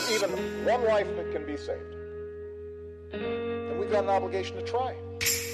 even one life that can be saved, then we've got an obligation to try.